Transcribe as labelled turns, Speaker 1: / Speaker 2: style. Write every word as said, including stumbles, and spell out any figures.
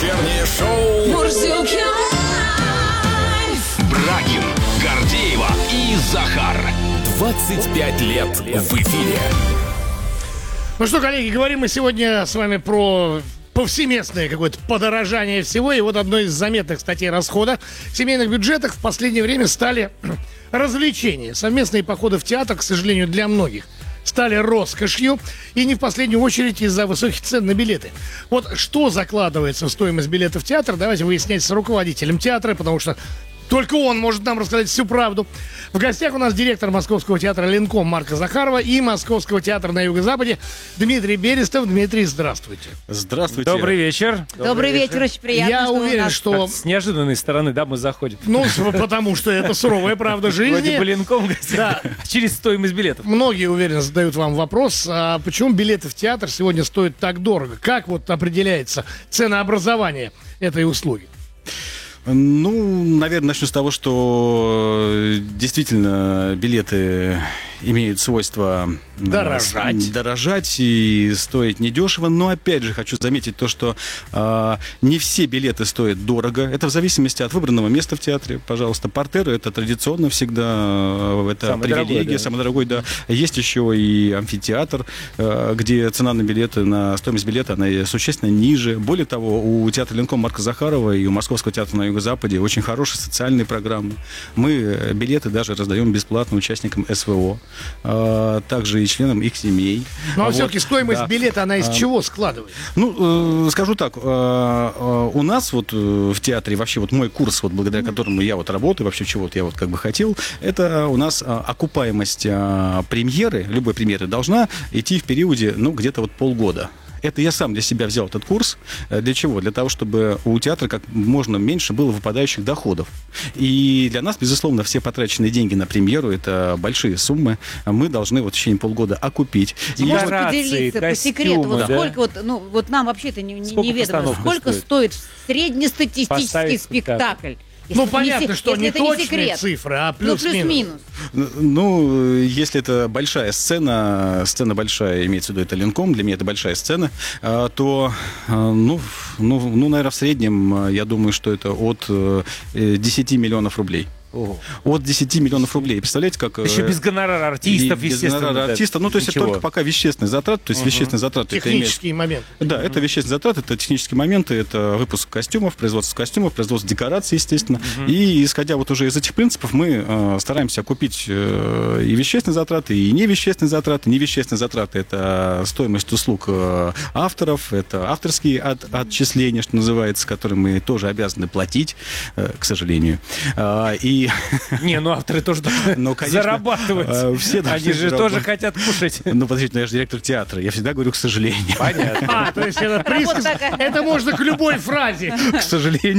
Speaker 1: Вечернее шоу
Speaker 2: Мурзилки лайф.
Speaker 1: Брагин, Гордеева и Захар. двадцать пять лет в эфире.
Speaker 3: Ну что, коллеги, говорим мы сегодня с вами про повсеместное какое-то подорожание всего. И вот одной из заметных статей расхода в семейных бюджетах в последнее время стали развлечения. Совместные походы в театр, к сожалению, для многих стали роскошью, и не в последнюю очередь из-за высоких цен на билеты. Вот что закладывается в стоимость билета в театр, давайте выяснять с руководителем театра, потому что только он может нам рассказать всю правду. В гостях у нас директор Московского театра «Ленком» Марка Захарова и Московского театра на Юго-Западе Дмитрий Берестов. Дмитрий, здравствуйте.
Speaker 4: Здравствуйте.
Speaker 5: Добрый вечер.
Speaker 6: Добрый вечер, очень приятно.
Speaker 3: Я
Speaker 6: что вы
Speaker 3: уверен,
Speaker 6: нас-
Speaker 3: что...
Speaker 5: С неожиданной стороны, да, мы заходим.
Speaker 3: Ну, с- потому что это суровая правда
Speaker 5: Вроде
Speaker 3: жизни.
Speaker 5: бы Ленком гостям,
Speaker 3: Да.
Speaker 5: через стоимость билетов.
Speaker 3: Многие, уверен, задают вам вопрос, а почему билеты в театр сегодня стоят так дорого? Как вот определяется ценообразование этой услуги?
Speaker 4: Ну, наверное, начну с того, что действительно билеты имеют свойство э,
Speaker 3: Дорожать.
Speaker 4: с- дорожать и стоить недешево. Но опять же хочу заметить то, что э, не все билеты стоят дорого. Это в зависимости от выбранного места в театре. Пожалуйста, партеры — это традиционно всегда, э, это
Speaker 5: Самый
Speaker 4: привилегия,
Speaker 5: дорогой, да.
Speaker 4: самый дорогой, да. Есть еще и амфитеатр, э, где цена на билеты, на стоимость билета, она существенно ниже. Более того, у театра «Ленком» Марка Захарова и у Московского театра на Юго-Западе очень хорошие социальные программы. Мы билеты даже раздаем бесплатно участникам СВО, э, также и членам их семей.
Speaker 3: Ну, а
Speaker 4: Вот,
Speaker 3: все-таки стоимость
Speaker 4: да.
Speaker 3: билета, она из
Speaker 4: А,
Speaker 3: чего складывается?
Speaker 4: Ну, э, скажу так, э, э, у нас вот э, в театре вообще вот мой курс, вот благодаря которому я вот работаю, вообще чего вот я вот как бы хотел, это у нас э, окупаемость э, премьеры, любой премьеры должна идти в периоде, ну, где-то вот полгода. Это я сам для себя взял этот курс. Для чего? Для того, чтобы у театра как можно меньше было выпадающих доходов. И для нас, безусловно, все потраченные деньги на премьеру, это большие суммы, мы должны вот в течение полгода окупить. И
Speaker 6: Может
Speaker 5: Декорации,
Speaker 6: поделиться по секрету, вот
Speaker 5: костюмы, да.
Speaker 6: сколько вот, ну, вот нам вообще-то не, не-
Speaker 5: Сколько
Speaker 6: неведомо,
Speaker 5: постановка
Speaker 6: сколько
Speaker 5: стоит?
Speaker 6: стоит среднестатистический
Speaker 5: Поставить
Speaker 6: спектакль.
Speaker 3: Ну,
Speaker 6: Если
Speaker 3: понятно,
Speaker 6: не се-
Speaker 3: что
Speaker 6: если
Speaker 3: не
Speaker 6: это
Speaker 3: точные
Speaker 6: секрет.
Speaker 3: цифры, а
Speaker 6: Ну,
Speaker 3: плюс-минус.
Speaker 6: плюс-минус.
Speaker 4: Ну, если это большая сцена, сцена большая, имеется в виду это «Ленком», для меня это большая сцена, а, то, а, ну, ну, ну, наверное, в среднем, а, я думаю, что это от э, десяти миллионов рублей. От десяти миллионов рублей. Представляете, как... э,
Speaker 5: Еще без гонорара артистов,
Speaker 4: и без
Speaker 5: естественно.
Speaker 4: гонорара
Speaker 5: да.
Speaker 4: артиста. Ну, то есть это
Speaker 5: Ничего.
Speaker 4: только пока вещественные затраты. То есть вещественные затраты... это имеет-
Speaker 3: Технический момент.
Speaker 4: Да, это вещественные затраты, это технические моменты, это выпуск костюмов, производство костюмов, производство декораций, естественно. И исходя вот уже из этих принципов, мы э, стараемся окупить э, и вещественные затраты, и невещественные затраты. Невещественные затраты — это стоимость услуг э, авторов, это авторские от- отчисления, что называется, которые мы тоже обязаны платить, э, к сожалению. А, и...
Speaker 5: Не, ну авторы тоже должны
Speaker 4: Ну, конечно,
Speaker 5: зарабатывать.
Speaker 4: э, все должны
Speaker 5: Они же тоже
Speaker 4: зарабатывать.
Speaker 5: хотят кушать.
Speaker 4: Ну, подождите, но я же директор театра, я всегда говорю «к сожалению».
Speaker 5: Понятно.
Speaker 3: А, то есть это присказка,
Speaker 6: такая.
Speaker 3: это можно к любой фразе.
Speaker 4: К сожалению.